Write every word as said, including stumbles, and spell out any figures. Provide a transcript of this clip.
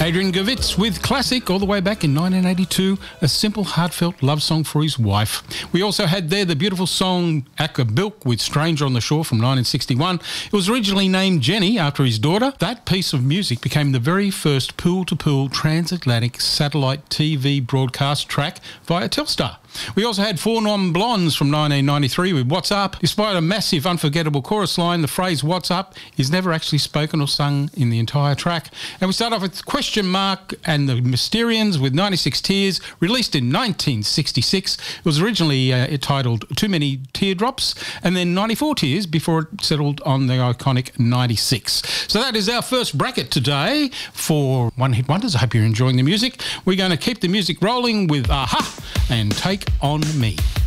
Adrian Govitz with Classic all the way back in nineteen eighty-two, a simple, heartfelt love song for his wife. We also had there the beautiful song Acapulco with Stranger on the Shore from nineteen sixty-one. It was originally named Jenny after his daughter. That piece of music became the very first pool-to-pool transatlantic satellite T V broadcast track via Telstar. We also had Four Non Blondes from nineteen ninety-three with What's Up. Despite a massive, unforgettable chorus line, the phrase What's Up is never actually spoken or sung in the entire track. And we start off with Question Mark and the Mysterians with ninety-six Tears, released in nineteen sixty-six. It was originally uh, titled Too Many Teardrops, and then ninety-four Tears before it settled on the iconic ninety-six. So that is our first bracket today for One Hit Wonders. I hope you're enjoying the music. We're going to keep the music rolling with Aha and Take On Me.